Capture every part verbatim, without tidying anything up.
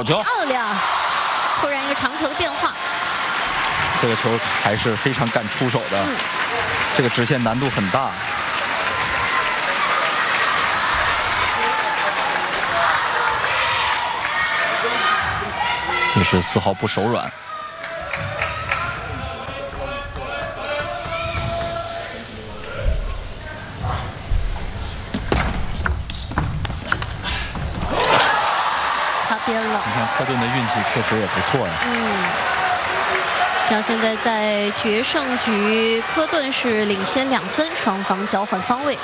球， 漂亮！突然一个长球的变化， 这个球还是非常敢出手的，嗯、这个直线难度很大。也是丝毫不手软。 擦边了。 你看科顿的运气确实也不错呀。 嗯。那现在在决胜局，科顿是领先两分，双方交换方位。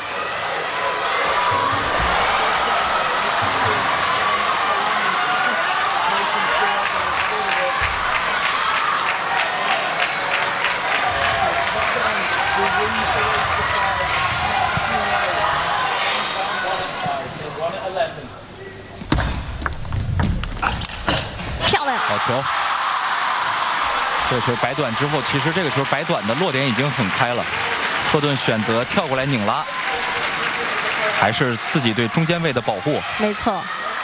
漂亮， 好球！这个球摆短之后，其实这个球摆短的落点已经很开了。科顿选择跳过来拧拉，还是自己对中间位的保护。 没错。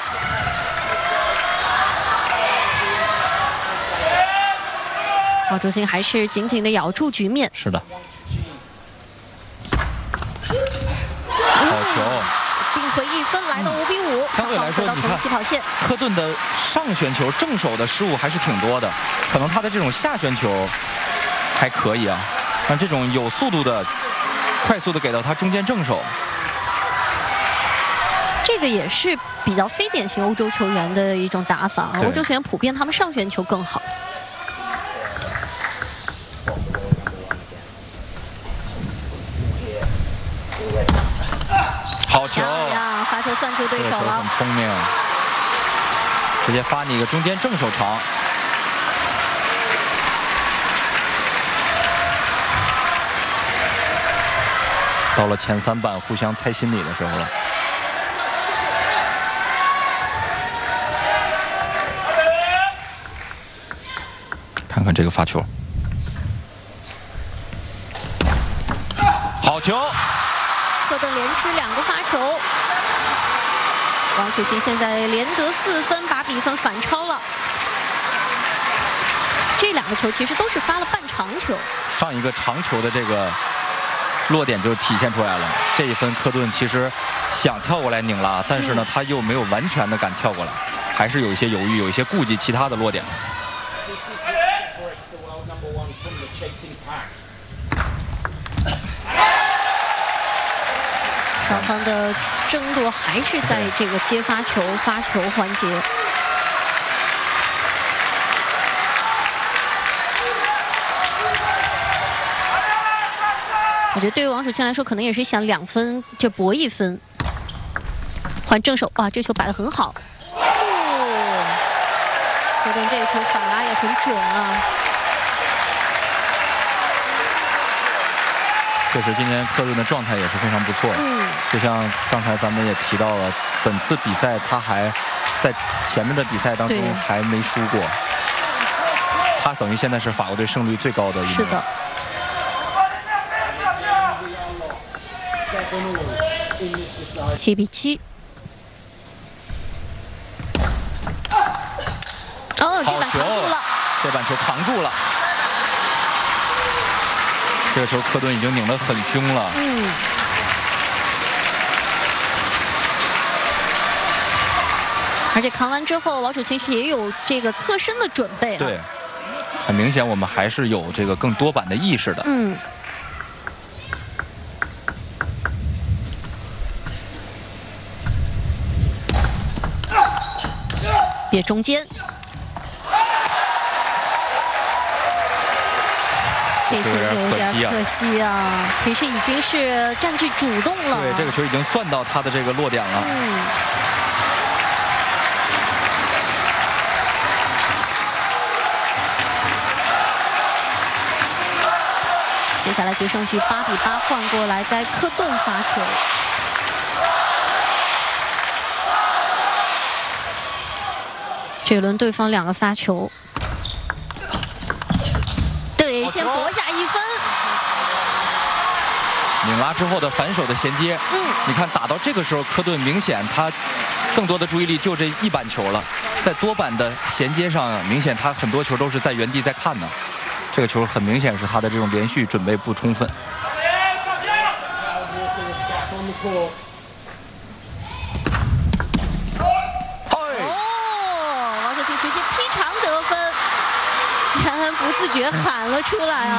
王楚钦还是紧紧的咬住局面。 是的。好球！ 并回一分，来到五比五。 相对来说，你看起跑线， 科顿的上旋球正手的失误还是挺多的，可能他的这种下旋球还可以啊，但这种有速度的、快速的给到他中间正手， 这个也是比较非典型欧洲球员的一种打法。欧洲球员普遍他们上旋球更好。 好球！ 呀，发球算住对手了， 很聪明，直接发你一个中间正手长。到了前三板互相猜心理的时候了。看看这个发球，好球！ 科顿连吃两个发球，王楚钦现在连得四分，把比分反超了。这两个球其实都是发了半长球， 上一个长球的这个落点就体现出来了。这一分科顿其实想跳过来拧拉，但是呢，他又没有完全的敢跳过来，还是有一些犹豫，有一些顾忌其他的落点。 双方的争夺还是在这个接发球、发球环节。我觉得对于王楚钦来说，可能也是想两分就搏一分。换正手啊，这球摆得很好。哦，科顿这个球反拉也很准啊。 确实，今年科顿的状态也是非常不错。 嗯， 就像刚才咱们也提到了，本次比赛他还在前面的比赛当中还没输过。他等于现在是法国队胜率最高的一名。 是的。七比七。哦，这板扛住了。 这板球扛住了。这个球科顿已经拧得很凶了。 嗯。而且扛完之后，王楚钦是也有这个侧身的准备、啊。 对，很明显我们还是有这个更多板的意识的。 嗯。别中间。这球有点可惜啊，其实已经是占据主动了。 对，这个球已经算到他的这个落点了。 嗯。接下来决胜局八比八换过来，该科顿发球。这一轮对方两个发球。对，先搏下一分。 拧拉之后的反手的衔接， 嗯， 你看打到这个时候，科顿明显他更多的注意力就这一板球了，在多板的衔接上，明显他很多球都是在原地在看呢。这个球很明显是他的这种连续准备不充分。 哦，王守庆直接劈长得分，杨恩不自觉喊了出来啊。